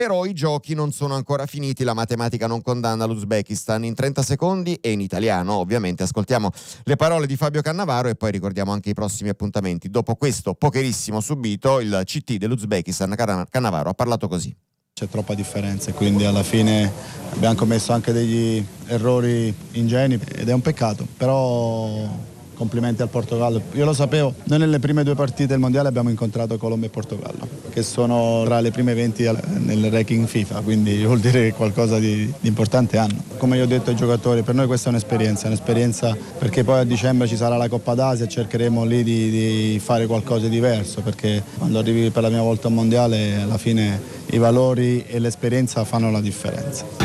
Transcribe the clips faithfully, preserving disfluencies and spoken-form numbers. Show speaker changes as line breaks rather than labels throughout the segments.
Però i giochi non sono ancora finiti, la matematica non condanna l'Uzbekistan. In trenta secondi e in italiano ovviamente ascoltiamo le parole di Fabio Cannavaro e poi ricordiamo anche i prossimi appuntamenti. Dopo questo pokerissimo subito, il C T dell'Uzbekistan, Cannavaro, ha parlato così.
C'è troppa differenza e quindi alla fine abbiamo commesso anche degli errori ingenui ed è un peccato, però complimenti al Portogallo. Io lo sapevo, noi nelle prime due partite del mondiale abbiamo incontrato Colombia e Portogallo, che sono tra le prime venti nel ranking FIFA, quindi vuol dire che qualcosa di, di importante hanno. Come io ho detto ai giocatori, per noi questa è un'esperienza, un'esperienza perché poi a dicembre ci sarà la Coppa d'Asia e cercheremo lì di, di fare qualcosa di diverso, perché quando arrivi per la prima volta al mondiale alla fine i valori e l'esperienza fanno la differenza.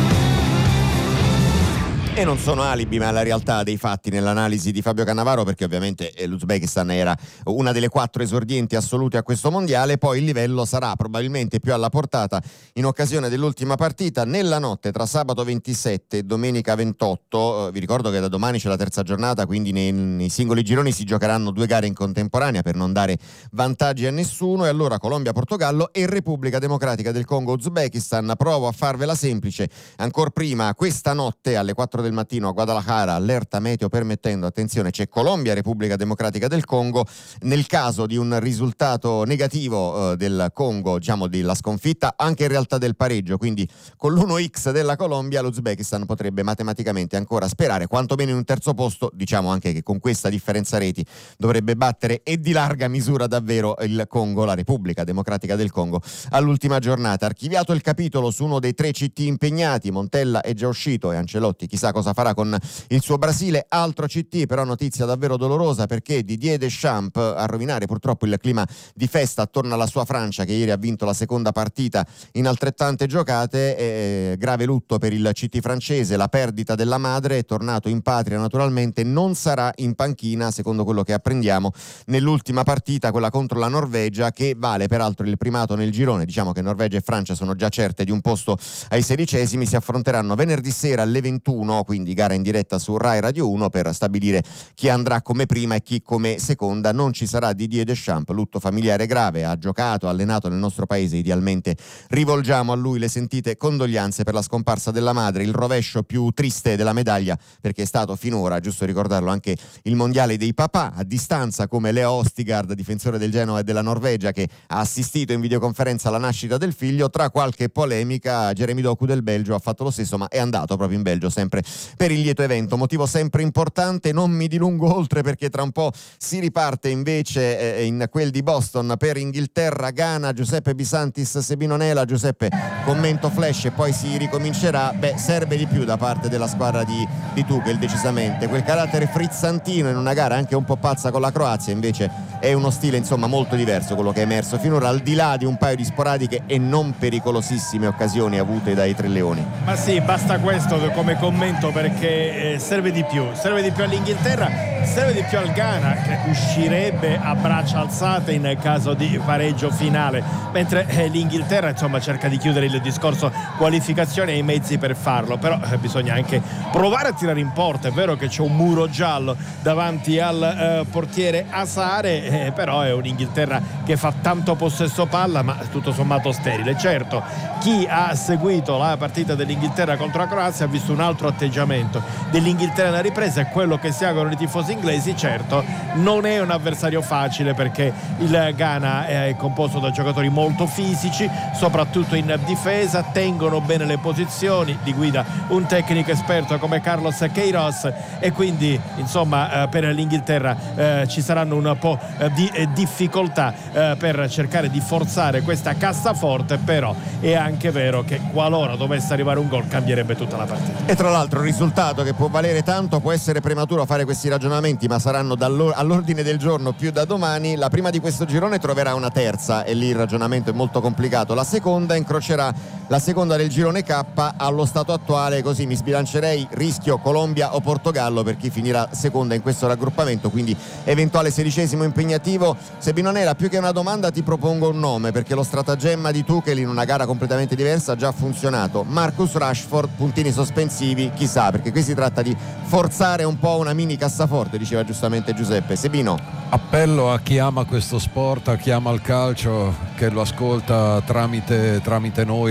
E non sono alibi, ma la realtà dei fatti nell'analisi di Fabio Cannavaro, perché ovviamente l'Uzbekistan era una delle quattro esordienti assolute a questo mondiale. Poi il livello sarà probabilmente più alla portata in occasione dell'ultima partita nella notte tra sabato ventisette e domenica ventotto. Vi ricordo che da domani c'è la terza giornata, quindi nei, nei singoli gironi si giocheranno due gare in contemporanea per non dare vantaggi a nessuno. E allora Colombia-Portogallo e Repubblica Democratica del Congo-Uzbekistan. Provo a farvela semplice. Ancora prima, questa notte alle quattro del mattino a Guadalajara, allerta meteo permettendo, attenzione, c'è Colombia, Repubblica Democratica del Congo. Nel caso di un risultato negativo eh, del Congo, diciamo della sconfitta, anche in realtà del pareggio, quindi con l'uno x della Colombia, l'Uzbekistan potrebbe matematicamente ancora sperare quantomeno in un terzo posto. Diciamo anche che con questa differenza reti dovrebbe battere e di larga misura davvero il Congo, la Repubblica Democratica del Congo, all'ultima giornata. Archiviato il capitolo su uno dei tre C T impegnati, Montella è già uscito e Ancelotti chissà cosa farà con il suo Brasile. Altro C T, però notizia davvero dolorosa, perché Didier Deschamps, a rovinare purtroppo il clima di festa attorno alla sua Francia, che ieri ha vinto la seconda partita in altrettante giocate, eh, grave lutto per il C T francese, la perdita della madre, è tornato in patria naturalmente, non sarà in panchina secondo quello che apprendiamo nell'ultima partita, quella contro la Norvegia, che vale peraltro il primato nel girone. Diciamo che Norvegia e Francia sono già certe di un posto ai sedicesimi, si affronteranno venerdì sera alle ventuno, quindi gara in diretta su Rai Radio uno per stabilire chi andrà come prima e chi come seconda. Non ci sarà Didier Deschamps, lutto familiare grave, ha giocato, allenato nel nostro paese, idealmente rivolgiamo a lui le sentite condoglianze per la scomparsa della madre, il rovescio più triste della medaglia, perché è stato finora, giusto ricordarlo, anche il mondiale dei papà a distanza, come Leo Ostigard, difensore del Genoa e della Norvegia, che ha assistito in videoconferenza alla nascita del figlio. Tra qualche polemica, Jeremy Doku del Belgio ha fatto lo stesso, ma è andato proprio in Belgio sempre per il lieto evento, motivo sempre importante. Non mi dilungo oltre perché tra un po' si riparte invece eh, in quel di Boston per Inghilterra Ghana. Giuseppe Bisantis, Sebino Nela. Giuseppe, commento flash e poi si ricomincerà. Beh, serve di più da parte della squadra di, di Tuchel, decisamente quel carattere frizzantino in una gara anche un po' pazza con la Croazia. Invece è uno stile insomma molto diverso quello che è emerso finora, al di là di un paio di sporadiche e non pericolosissime occasioni avute dai Tre Leoni.
Ma sì, basta questo come commento, perché eh, serve di più serve di più all'Inghilterra, serve di più al Ghana, che uscirebbe a braccia alzate in caso di pareggio finale, mentre eh, l'Inghilterra insomma cerca di chiudere il discorso qualificazione e i mezzi per farlo. Però eh, bisogna anche provare a tirare in porta. È vero che c'è un muro giallo davanti al eh, portiere Asare, eh, però è un'Inghilterra che fa tanto possesso palla ma tutto sommato sterile. Certo, chi ha seguito la partita dell'Inghilterra contro la Croazia ha visto un altro atteggiamento dell'Inghilterra nella ripresa, è quello che si augurano i tifosi inglesi. Certo, non è un avversario facile perché il Ghana è composto da giocatori molto fisici, soprattutto in difesa, tengono bene le posizioni, di guida un tecnico esperto come Carlos Queiroz, e quindi insomma per l'Inghilterra eh, ci saranno un po' di difficoltà eh, per cercare di forzare questa cassaforte. Però è anche vero che qualora dovesse arrivare un gol cambierebbe tutta la partita.
E tra l'altro il risultato, che può valere tanto, può essere prematuro fare questi ragionamenti, ma saranno all'ordine del giorno più da domani. La prima di questo girone troverà una terza e lì il ragionamento è molto complicato. La seconda incrocerà la seconda del girone K. Allo stato attuale, così mi sbilancerei, rischio Colombia o Portogallo per chi finirà seconda in questo raggruppamento, quindi eventuale sedicesimo impegnativo. Sebino Nela, più che una domanda ti propongo un nome, perché lo stratagemma di Tuchel in una gara completamente diversa ha già funzionato. Marcus Rashford, puntini sospensivi, chissà, perché qui si tratta di forzare un po' una mini cassaforte, diceva giustamente Giuseppe. Sebino.
Appello a chi ama questo sport, a chi ama il calcio, che lo ascolta tramite, tramite noi.